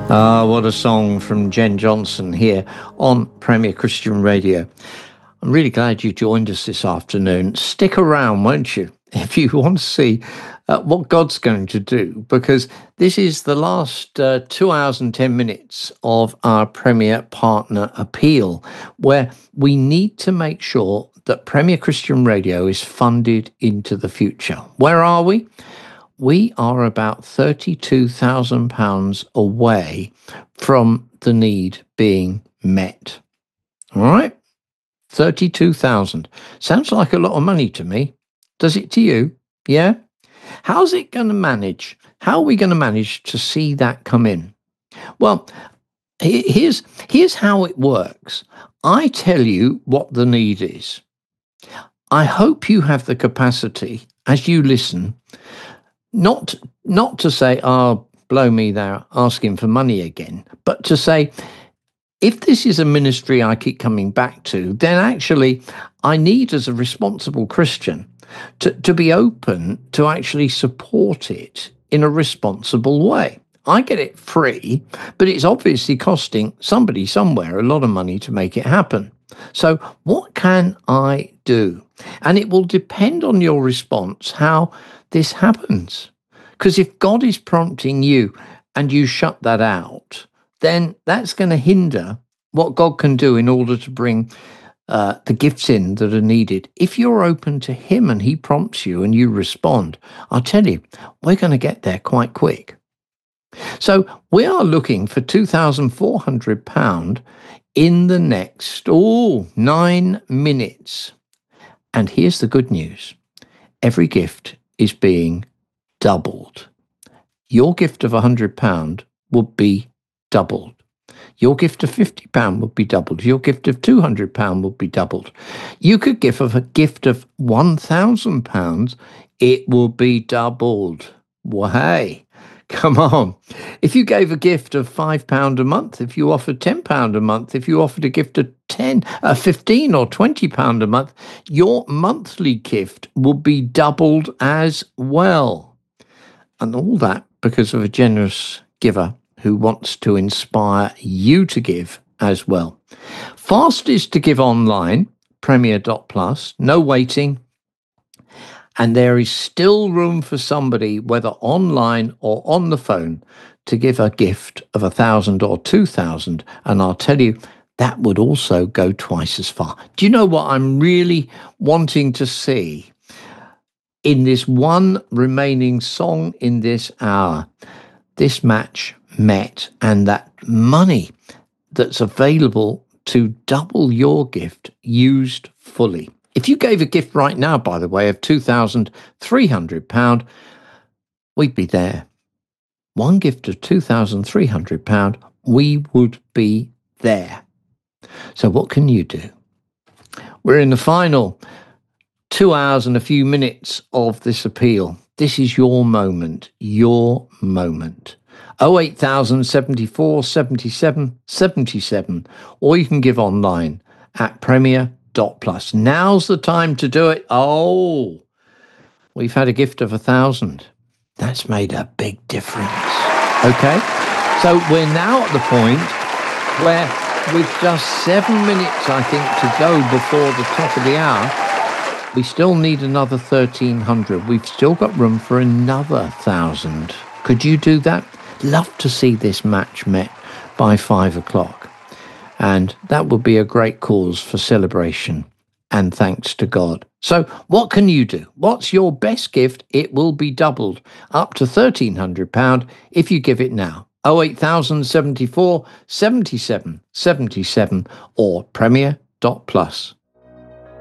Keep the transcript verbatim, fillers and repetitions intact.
Ah, what a song from Jen Johnson here on Premier Christian Radio. I'm really glad you joined us this afternoon. Stick around, won't you, if you want to see uh, what God's going to do, because this is the last uh, two hours and ten minutes of our Premier Partner Appeal, where we need to make sure that Premier Christian Radio is funded into the future. Where are we? We are about thirty-two thousand pounds away from the need being met. All right? thirty-two thousand. Sounds like a lot of money to me. Does it to you? Yeah? How's it going to manage? How are we going to manage to see that come in? Well, here's, here's how it works. I tell you what the need is. I hope you have the capacity, as you listen, Not not to say, oh, blow me, they're asking for money again, but to say, if this is a ministry I keep coming back to, then actually I need, as a responsible Christian, to, to be open to actually support it in a responsible way. I get it free, but it's obviously costing somebody somewhere a lot of money to make it happen. So what can I do? And it will depend on your response how this happens. Because if God is prompting you and you shut that out, then that's going to hinder what God can do in order to bring uh, the gifts in that are needed. If you're open to Him and He prompts you and you respond, I'll tell you, we're going to get there quite quick. So we are looking for two thousand four hundred pounds in the next, oh, nine minutes. And here's the good news. Every gift is being doubled. Your gift of one hundred pounds would be doubled. Your gift of fifty pounds would be doubled. Your gift of two hundred pounds would be doubled. You could give of a gift of one thousand pounds, it will be doubled. Well, hey, come on. If you gave a gift of five pounds a month, if you offered ten pounds a month, if you offered a gift of ten, uh, fifteen or twenty pounds a month, your monthly gift would be doubled as well. And all that because of a generous giver who wants to inspire you to give as well. Fast is to give online, premier dot plus, no waiting. And there is still room for somebody, whether online or on the phone, to give a gift of a thousand or two thousand. And I'll tell you, that would also go twice as far. Do you know what I'm really wanting to see in this one remaining song in this hour? This match met, and that money that's available to double your gift used fully. If you gave a gift right now, by the way, of two thousand three hundred pounds, we'd be there. One gift of two thousand three hundred pounds, we would be there. So what can you do? We're in the final two hours and a few minutes of this appeal. This is your moment, your moment. oh eight thousand seventy-four seventy-seven seventy-seven, or you can give online at premier dot plus. Now's the time to do it. Oh, we've had a gift of a thousand. That's made a big difference. Okay, so we're now at the point where with just seven minutes, I think, to go before the top of the hour, we still need another thirteen hundred. We've still got room for another thousand. Could you do that? Love to see this match met by five o'clock. And that would be a great cause for celebration and thanks to God. So what can you do? What's your best gift? It will be doubled up to thirteen hundred pounds if you give it now. oh eight thousand seventy-four seventy-seven seventy-seven or premier dot plus.